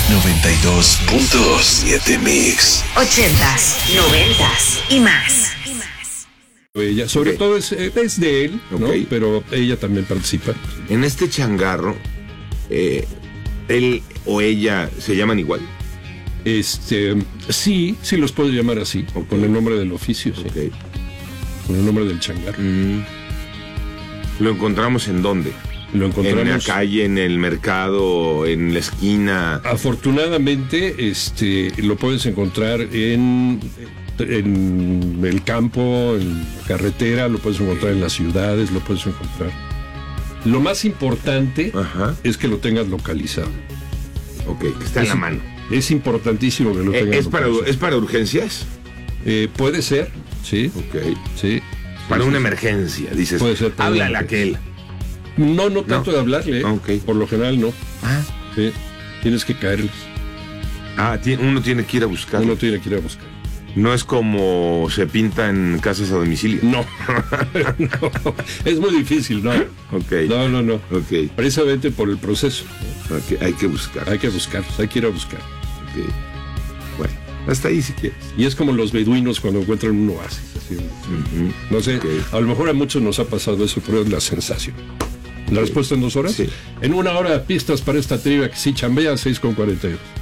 92.7 Mix. 80s, 90s y más. Ella, sobre todo es de él, ¿no? Pero ella también participa. En este changarro, él o ella se llaman igual. Sí los puedo llamar así, con el nombre del oficio, sí. Con el nombre del changarro. ¿Lo encontramos en dónde? Lo encontramos en la calle, en el mercado, en la esquina. Afortunadamente, lo puedes encontrar en el campo, en la carretera, lo puedes encontrar en las ciudades, lo puedes encontrar. Lo más importante es que lo tengas localizado. Que está en la mano. Es importantísimo que lo tengas localizado. ¿Es para urgencias? Puede ser, sí. Sí. Para una emergencia, dices. Puede ser. Háblale a aquel. No tanto de hablarle. Por lo general no. Sí. Tienes que caerles. Uno tiene que ir a buscar. No es como se pinta en casas a domicilio. No. No. Es muy difícil, ¿no? No. Precisamente por el proceso. Hay que buscar. Hay que ir a buscar. Bueno, hasta ahí si quieres. Y es como los beduinos cuando encuentran un oasis. Así. No sé, a lo mejor a muchos nos ha pasado eso, pero es la sensación. ¿La respuesta en 2 horas? Sí. En 1 hora, pistas para esta trivia que sí chambea, 6:42.